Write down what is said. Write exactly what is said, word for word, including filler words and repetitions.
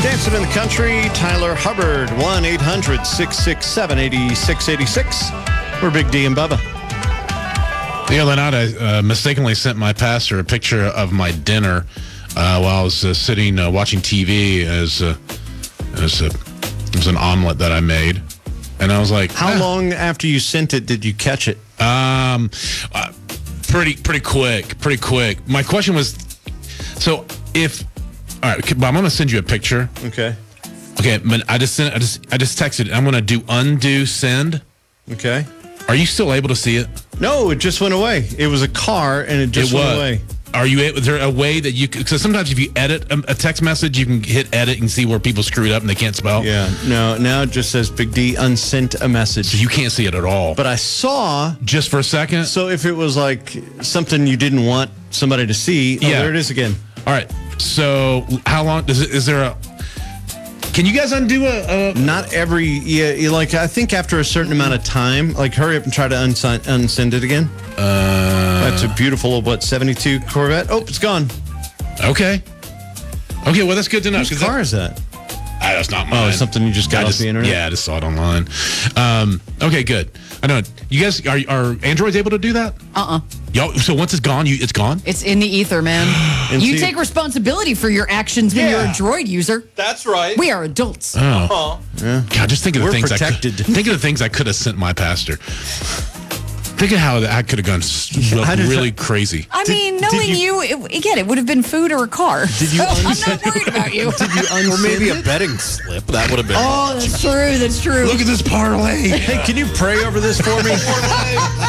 Dancing in the Country, Tyler Hubbard, one eight hundred six six seven eight six eight six. We're Big D and Bubba. The other night, I uh, mistakenly sent my pastor a picture of my dinner uh, while I was uh, sitting uh, watching T V as, uh, as a, it was an omelet that I made. And I was like, How eh. long after you sent it did you catch it? Um, uh, pretty, pretty quick, pretty quick. My question was, so if, all right, but I'm going to send you a picture. Okay. Okay, but I just sent, I just, I just texted. I'm going to do undo send. Okay. Are you still able to see it? No, it just went away. It was a car and it just it went was. away. Are you? Is there a way that you? Because sometimes if you edit a, a text message, you can hit edit and see where people screwed up and they can't spell. Yeah. No, now it just says Big D unsent a message. So you can't see it at all. But I saw. Just for a second. So if it was like something you didn't want somebody to see, oh, Yeah. there it is again. All right. So how long does it? Is there a? Can you guys undo a? a Not every, yeah, you like, I think after a certain amount of time, like hurry up and try to unsign, unsend it again. Uh, That's a beautiful, what, seventy-two Corvette? Oh, it's gone. Okay. Okay, well, that's good to know. Whose 'cause car that, is that? Ah, that's not mine. Oh, it's something you just got I off just, the internet? Yeah, I just saw it online. Um, okay, good. I know. You guys, are, are Androids able to do that? Uh-uh. Y'all, so once it's gone, you it's gone? It's in the ether, man. And You see- take responsibility for your actions when Yeah. you're a droid user. That's right. We are adults. Oh. Yeah. God, just think of the We're things protected. I could, think of the things I could have sent my pastor. Think of how that could have gone s- How did really that- crazy. I Did- mean, did knowing you- you, it, again, it would have been food or a car. Did you So I'm unsend- not worried about you. Did you unsend Or maybe a it? betting slip. That would have been. Oh, that's true. That's true. Look at this parlay. Hey, can you pray over this for me?